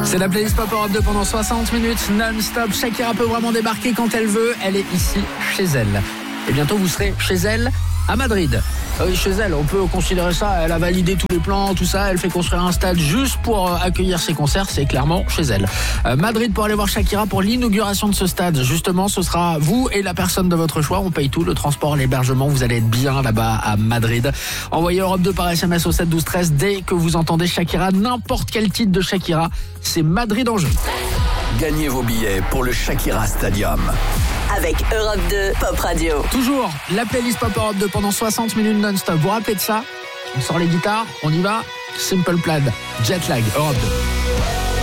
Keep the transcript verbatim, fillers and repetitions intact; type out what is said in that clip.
C'est la playlist Pop Europe deux pendant soixante minutes non-stop. Shakira peut vraiment débarquer quand elle veut. Elle est ici, chez elle. Et bientôt, vous serez chez elle à Madrid. Oui, chez elle, on peut considérer ça. Elle a validé tous les plans, tout ça. Elle fait construire un stade juste pour accueillir ses concerts. C'est clairement chez elle. Euh, Madrid pour aller voir Shakira pour l'inauguration de ce stade. Justement, ce sera vous et la personne de votre choix. On paye tout, le transport, l'hébergement. Vous allez être bien là-bas à Madrid. Envoyez Europe deux par S M S au sept douze treize dès que vous entendez Shakira. N'importe quel titre de Shakira, c'est Madrid en jeu. Gagnez vos billets pour le Shakira Stadium. Avec Europe deux Pop Radio. Toujours la playlist Pop Europe deux pendant soixante minutes non-stop. Vous vous rappelez de ça? On sort les guitares, on y va. Simple Plan, Jet Lag, Europe deux.